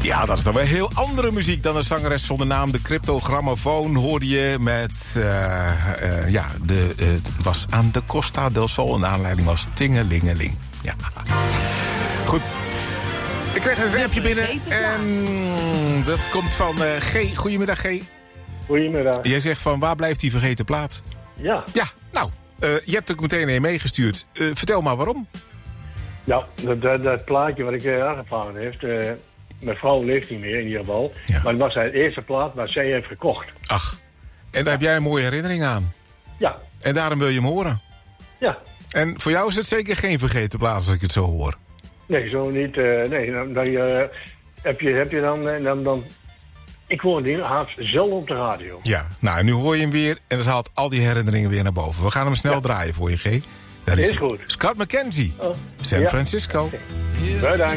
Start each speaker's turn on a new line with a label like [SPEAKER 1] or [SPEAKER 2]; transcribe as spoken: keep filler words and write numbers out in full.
[SPEAKER 1] Ja, dat is dan weer heel andere muziek dan de zangeres zonder naam. De Cryptogrammofoon hoorde je met... Uh, uh, ja, de, uh, het was aan de Costa del Sol. En de aanleiding was Tingelingeling. Ja. Goed. Ik kreeg een rapje binnen. En dat komt van uh, G. Goedemiddag, G.
[SPEAKER 2] Goedemiddag.
[SPEAKER 1] Jij zegt van, waar blijft die vergeten plaat?
[SPEAKER 2] Ja.
[SPEAKER 1] Ja, nou, uh, je hebt ook meteen een meegestuurd. Uh, vertel maar waarom.
[SPEAKER 2] Ja, dat, dat, dat plaatje wat ik uh, aangevangen heeft... Uh, mijn vrouw leeft niet meer in ieder geval. Ja. Maar het was het eerste plaat waar zij heeft gekocht.
[SPEAKER 1] Ach, en daar heb jij een mooie herinnering aan.
[SPEAKER 2] Ja.
[SPEAKER 1] En daarom wil je hem horen.
[SPEAKER 2] Ja.
[SPEAKER 1] En voor jou is het zeker geen vergeten plaat als ik het zo hoor.
[SPEAKER 2] Nee, zo niet. Uh, nee, dan, dan uh, heb, je, heb je dan... Uh, dan, dan ik hoor die haast zelden op de radio.
[SPEAKER 1] Ja, nou, nu hoor je hem weer en dat haalt al die herinneringen weer naar boven. We gaan hem snel ja. draaien voor je, G. Daar is,
[SPEAKER 2] is goed.
[SPEAKER 1] Scott McKenzie,
[SPEAKER 2] oh.
[SPEAKER 1] San
[SPEAKER 2] ja.
[SPEAKER 1] Francisco.
[SPEAKER 2] Bedankt.